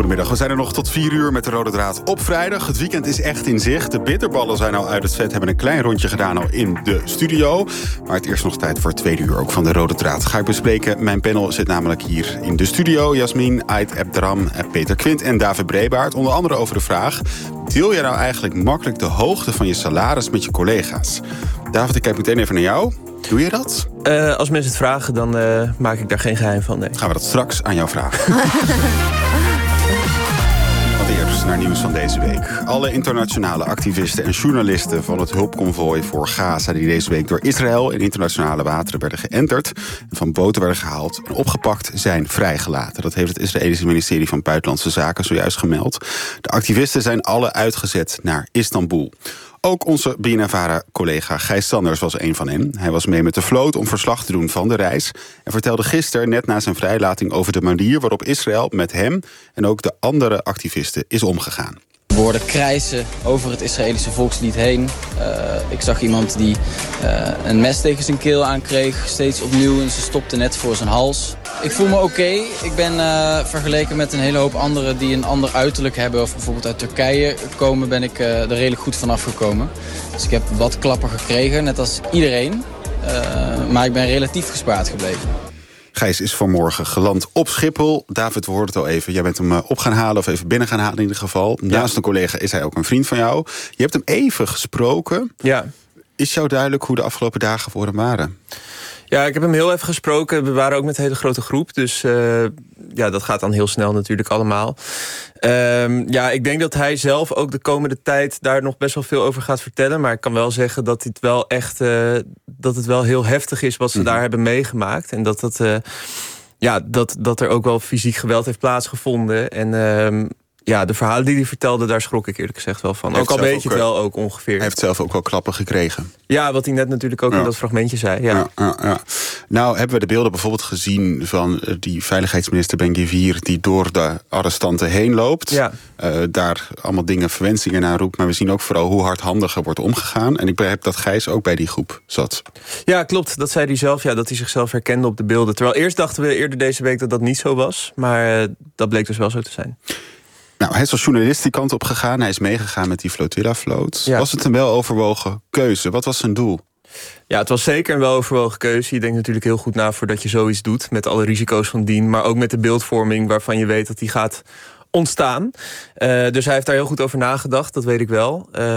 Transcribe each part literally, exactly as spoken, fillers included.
Goedemiddag, we zijn er nog tot vier uur met de Rode Draad op vrijdag. Het weekend is echt in zicht. De bitterballen zijn al uit het vet, hebben een klein rondje gedaan al in de studio. Maar het eerst nog tijd voor het tweede uur ook van de Rode Draad. Ga ik bespreken. Mijn panel zit namelijk hier in de studio. Jasmin, Ait Abdram, Peter Quint en David Brebaert. Onder andere over de vraag: deel jij nou eigenlijk makkelijk de hoogte van je salaris met je collega's? David, ik kijk meteen even naar jou. Doe je dat? Uh, als mensen het vragen, dan uh, maak ik daar geen geheim van. Nee. Gaan we dat straks aan jou vragen. Wat eerst naar nieuws van deze week. Alle internationale activisten en journalisten van het hulpconvooi voor Gaza, die deze week door Israël in internationale wateren werden geënterd en van boten werden gehaald en opgepakt, zijn vrijgelaten. Dat heeft het Israëlische ministerie van Buitenlandse Zaken zojuist gemeld. De activisten zijn alle uitgezet naar Istanbul. Ook onze B N N Vara-collega Gijs Sanders was een van hen. Hij was mee met de vloot om verslag te doen van de reis en vertelde gisteren, net na zijn vrijlating, over de manier waarop Israël met hem en ook de andere activisten is omgegaan. Woorden krijsen over het Israëlische volkslied heen. Uh, ik zag iemand die uh, een mes tegen zijn keel aankreeg, steeds opnieuw, en ze stopte net voor zijn hals. Ik voel me oké. Okay. Ik ben uh, vergeleken met een hele hoop anderen die een ander uiterlijk hebben, of bijvoorbeeld uit Turkije komen, ben ik uh, er redelijk goed van afgekomen. Dus ik heb wat klappen gekregen, net als iedereen. Uh, maar ik ben relatief gespaard gebleven. Gijs is vanmorgen geland op Schiphol. David, we hoorden het al even. Jij bent hem op gaan halen, of even binnen gaan halen in ieder geval. Naast een collega is hij ook een vriend van jou. Je hebt hem even gesproken. Ja. Is jou duidelijk hoe de afgelopen dagen voor hem waren? Ja, ik heb hem heel even gesproken. We waren ook met een hele grote groep. Dus uh, ja, dat gaat dan heel snel natuurlijk allemaal. Um, ja, ik denk dat hij zelf ook de komende tijd daar nog best wel veel over gaat vertellen. Maar ik kan wel zeggen dat het wel echt uh, dat het wel heel heftig is wat ze mm-hmm. daar hebben meegemaakt. En dat, dat, uh, ja, dat, dat er ook wel fysiek geweld heeft plaatsgevonden. En um, ja, de verhalen die hij vertelde, daar schrok ik eerlijk gezegd wel van. Ook al weet je het wel ook ongeveer. Hij heeft zelf ook wel klappen gekregen. Ja, wat hij net natuurlijk ook ja. in dat fragmentje zei. Ja. Ja, ja, ja. Nou hebben we de beelden bijvoorbeeld gezien van die veiligheidsminister Ben-Gvir die door de arrestanten heen loopt. Ja. Uh, daar allemaal dingen, verwensingen naar roept. Maar we zien ook vooral hoe hardhandig er wordt omgegaan. En ik begrijp dat Gijs ook bij die groep zat. Ja, klopt. Dat zei hij zelf. Ja, dat hij zichzelf herkende op de beelden. Terwijl eerst dachten we eerder deze week dat dat niet zo was. Maar uh, dat bleek dus wel zo te zijn. Nou, hij is als journalist die kant op gegaan. Hij is meegegaan met die flotilla-vloot. Ja. Was het een weloverwogen keuze? Wat was zijn doel? Ja, het was zeker een weloverwogen keuze. Je denkt natuurlijk heel goed na voordat je zoiets doet, met alle risico's van dien. Maar ook met de beeldvorming waarvan je weet dat die gaat ontstaan. Uh, dus hij heeft daar heel goed over nagedacht, dat weet ik wel. Uh,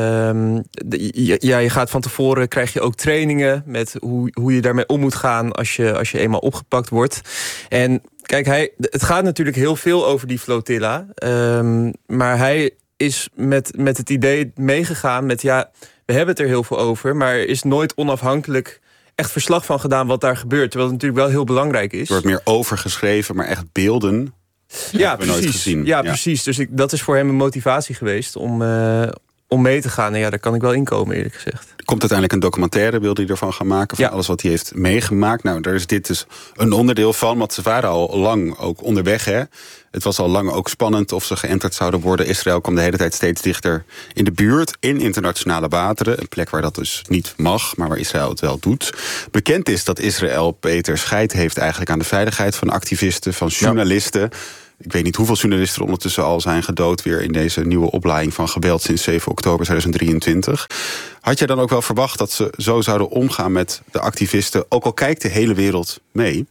de, ja, je gaat van tevoren, krijg je ook trainingen met hoe, hoe je daarmee om moet gaan als je, als je eenmaal opgepakt wordt. En kijk, hij, het gaat natuurlijk heel veel over die flotilla. Um, maar hij is met, met het idee meegegaan met, ja, we hebben het er heel veel over, maar er is nooit onafhankelijk echt verslag van gedaan wat daar gebeurt. Terwijl het natuurlijk wel heel belangrijk is. Er wordt meer over geschreven, maar echt beelden ja, precies. Nooit gezien. Ja, ja, precies. Dus ik, dat is voor hem een motivatie geweest om, uh, om mee te gaan. En ja, daar kan ik wel inkomen, eerlijk gezegd. Er komt uiteindelijk een documentaire, wilde hij ervan gaan maken, van ja. alles wat hij heeft meegemaakt. Nou, daar is dit dus een onderdeel van, want ze waren al lang ook onderweg, hè. Het was al lang ook spannend of ze geënterd zouden worden. Israël kwam de hele tijd steeds dichter in de buurt, in internationale wateren. Een plek waar dat dus niet mag, maar waar Israël het wel doet. Bekend is dat Israël, Peter, scheid heeft eigenlijk aan de veiligheid van activisten, van journalisten. Ja. Ik weet niet hoeveel journalisten er ondertussen al zijn gedood weer in deze nieuwe opleiding van geweld sinds zeven oktober tweeduizend drieëntwintig. Had jij dan ook wel verwacht dat ze zo zouden omgaan met de activisten, ook al kijkt de hele wereld mee?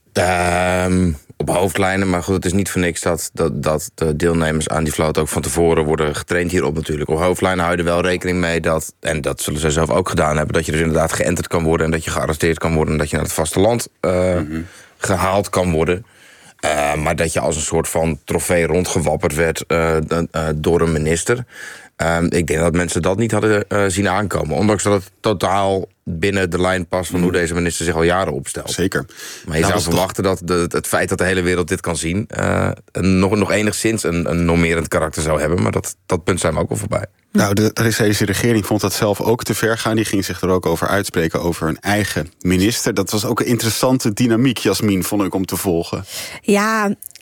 Um, op hoofdlijnen, maar goed, het is niet voor niks dat, dat, dat de deelnemers aan die vloot ook van tevoren worden getraind hierop natuurlijk. Op hoofdlijnen hou je er wel rekening mee dat, en dat zullen zij zelf ook gedaan hebben, dat je dus inderdaad geënterd kan worden en dat je gearresteerd kan worden en dat je naar het vasteland uh, mm-hmm. gehaald kan worden. Uh, maar dat je als een soort van trofee rondgewapperd werd uh, uh, door een minister. Uh, ik denk dat mensen dat niet hadden uh, zien aankomen. Ondanks dat het totaal binnen de lijn past van hoe deze minister zich al jaren opstelt. Zeker. Maar je nou, zou verwachten toch dat de, het feit dat de hele wereld dit kan zien Uh, nog, nog enigszins een, een normerend karakter zou hebben. Maar dat, dat punt zijn we ook al voorbij. Nou, de Israëlische regering vond dat zelf ook te ver gaan. Die ging zich er ook over uitspreken over een eigen minister. Dat was ook een interessante dynamiek, Jasmin, vond ik, om te volgen. Ja,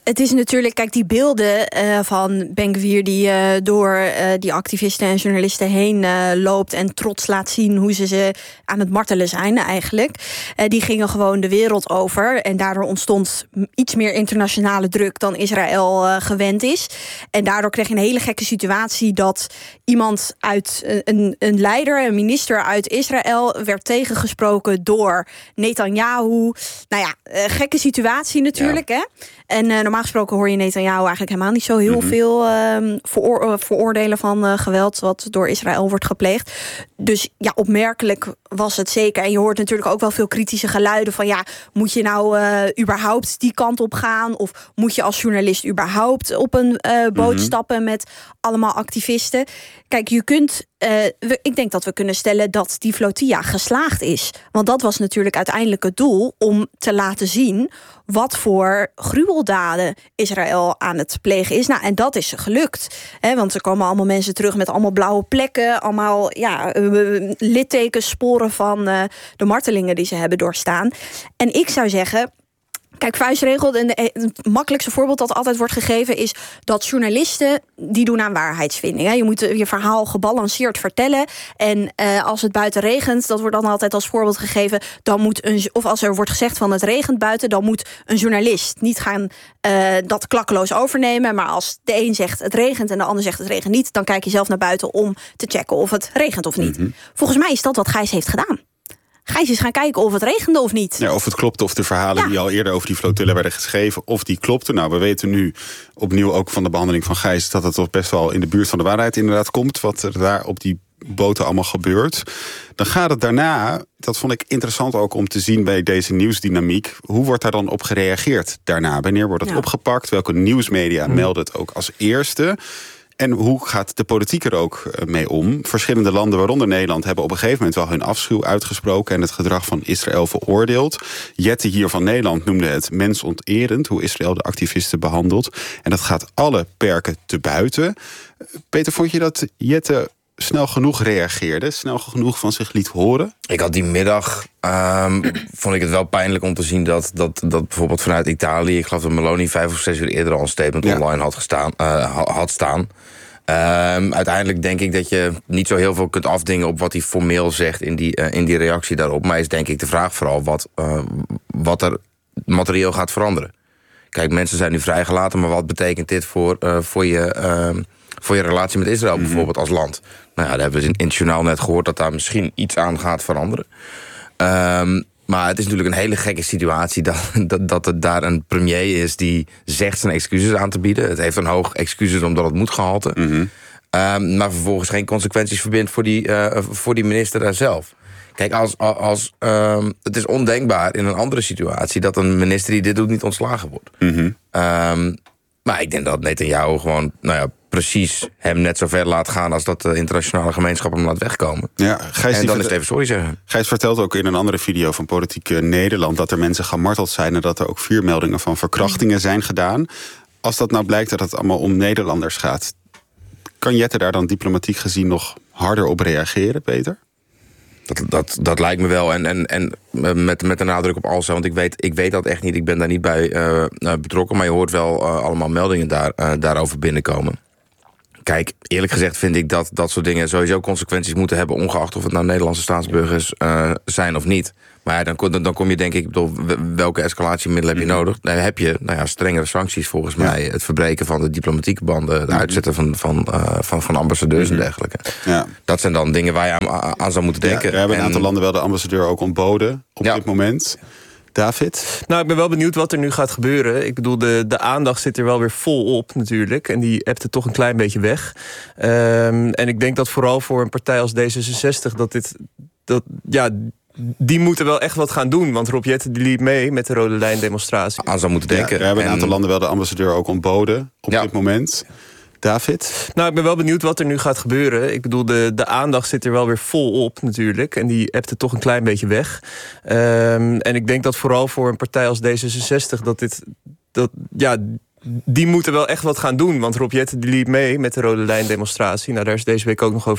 Het is natuurlijk, kijk, die beelden uh, van Ben-Gvir die uh, door uh, die activisten en journalisten heen uh, loopt en trots laat zien hoe ze ze aan het martelen zijn eigenlijk. Uh, die gingen gewoon de wereld over en daardoor ontstond iets meer internationale druk dan Israël uh, gewend is. En daardoor kreeg je een hele gekke situatie dat iemand uit uh, een, een leider, een minister uit Israël werd tegengesproken door Netanyahu. Nou ja, uh, gekke situatie natuurlijk, ja. hè? En uh, normaal gesproken hoor je Netanyahu eigenlijk helemaal niet zo heel mm-hmm. veel uh, veroor- uh, veroordelen van uh, geweld wat door Israël wordt gepleegd. Dus ja, opmerkelijk was het zeker. En je hoort natuurlijk ook wel veel kritische geluiden van ja, moet je nou uh, überhaupt die kant op gaan? Of moet je als journalist überhaupt op een uh, boot mm-hmm. stappen met allemaal activisten? Kijk, je kunt, uh, we, ik denk dat we kunnen stellen dat die flotilla geslaagd is. Want dat was natuurlijk uiteindelijk het doel om te laten zien wat voor gruweldaden Israël aan het plegen is. Nou, en dat is gelukt. Hè, want er komen allemaal mensen terug met allemaal blauwe plekken, allemaal ja, uh, littekens, sporen van uh, de martelingen die ze hebben doorstaan. En ik zou zeggen, kijk, vuistregel, het makkelijkste voorbeeld dat altijd wordt gegeven is dat journalisten die doen aan waarheidsvinding. Je moet je verhaal gebalanceerd vertellen. En uh, als het buiten regent, dat wordt dan altijd als voorbeeld gegeven, dan moet een, of als er wordt gezegd van het regent buiten, dan moet een journalist niet gaan uh, dat klakkeloos overnemen. Maar als de een zegt het regent en de ander zegt het regent niet, dan kijk je zelf naar buiten om te checken of het regent of niet. Mm-hmm. Volgens mij is dat wat Gijs heeft gedaan. Gijs is gaan kijken of het regende of niet. Ja, of het klopte, of de verhalen ja. die al eerder over die flotille werden geschreven, of die klopten. Nou, we weten nu opnieuw ook van de behandeling van Gijs dat het toch best wel in de buurt van de waarheid inderdaad komt, wat er daar op die boten allemaal gebeurt. Dan gaat het daarna, dat vond ik interessant ook om te zien bij deze nieuwsdynamiek, hoe wordt daar dan op gereageerd daarna? Wanneer wordt het ja. opgepakt? Welke nieuwsmedia hmm. melden het ook als eerste? En hoe gaat de politiek er ook mee om? Verschillende landen, waaronder Nederland, hebben op een gegeven moment wel hun afschuw uitgesproken en het gedrag van Israël veroordeeld. Jette hier van Nederland noemde het mensonterend, hoe Israël de activisten behandelt. En dat gaat alle perken te buiten. Peter, vond je dat Jette snel genoeg reageerde, snel genoeg van zich liet horen? Ik had die middag, um, vond ik het wel pijnlijk om te zien dat, dat, dat bijvoorbeeld vanuit Italië, ik geloof dat Meloni vijf of zes uur eerder al een statement ja. online had, gestaan, uh, had staan. Um, uiteindelijk denk ik dat je niet zo heel veel kunt afdingen op wat hij formeel zegt in die, uh, in die reactie daarop. Maar is denk ik de vraag vooral wat, uh, wat er materieel gaat veranderen. Kijk, mensen zijn nu vrijgelaten, maar wat betekent dit voor, uh, voor je... Uh, voor je relatie met Israël mm-hmm. bijvoorbeeld als land. Nou ja, daar hebben we in het journaal net gehoord dat daar misschien iets aan gaat veranderen. Um, maar het is natuurlijk een hele gekke situatie dat, dat, dat er daar een premier is die zegt zijn excuses aan te bieden. Het heeft een hoog excuses omdat het moet gehalte. Mm-hmm. Um, maar vervolgens geen consequenties verbindt voor die, uh, voor die minister daar zelf. Kijk, als, als, um, het is ondenkbaar in een andere situatie dat een minister die dit doet niet ontslagen wordt. Mm-hmm. Um, maar ik denk dat Netanyahu gewoon, nou ja, precies hem net zo ver laat gaan als dat de internationale gemeenschap hem laat wegkomen. Ja, Gijs, en dan is het even sorry zeggen. Gijs vertelt ook in een andere video van Politiek Nederland dat er mensen gemarteld zijn en dat er ook vier meldingen van verkrachtingen zijn gedaan. Als dat nou blijkt dat het allemaal om Nederlanders gaat, kan Jette daar dan diplomatiek gezien nog harder op reageren, Peter? Dat, dat, dat lijkt me wel. En, en, en met, met de nadruk op also, want ik weet, ik weet dat echt niet. Ik ben daar niet bij uh, betrokken. Maar je hoort wel uh, allemaal meldingen daar, uh, daarover binnenkomen. Kijk, eerlijk gezegd vind ik dat dat soort dingen sowieso consequenties moeten hebben, ongeacht of het nou Nederlandse staatsburgers uh, zijn of niet. Maar ja, dan, dan kom je denk ik, bedoel, welke escalatiemiddelen heb je nodig? Dan heb je nou ja, strengere sancties volgens ja. mij. Het verbreken van de diplomatieke banden, het uitzetten van, van, uh, van, van ambassadeurs mm-hmm. en dergelijke. Ja. Dat zijn dan dingen waar je aan, aan zou moeten denken. Ja, we hebben een aantal en, landen wel de ambassadeur ook ontboden op ja. dit moment. David? Nou, ik ben wel benieuwd wat er nu gaat gebeuren. Ik bedoel, de, de aandacht zit er wel weer vol op natuurlijk. En die ebt het toch een klein beetje weg. Um, en ik denk dat vooral voor een partij als D zesenzestig... dat dit... Dat, ja, die moeten wel echt wat gaan doen. Want Rob Jetten die liep mee met de Rode Lijn demonstratie. Aan zou moeten denken. Ja, we hebben een aantal landen wel de ambassadeur ook ontboden op ja. dit moment. David? Nou, ik ben wel benieuwd wat er nu gaat gebeuren. Ik bedoel, de, de aandacht zit er wel weer vol op natuurlijk. En die ebt het toch een klein beetje weg. Um, en ik denk dat vooral voor een partij als D zesenzestig... dat dit... Dat, ja, die moeten wel echt wat gaan doen. Want Rob Jetten die liep mee met de Rode Lijn demonstratie. Nou, daar is deze week ook nog over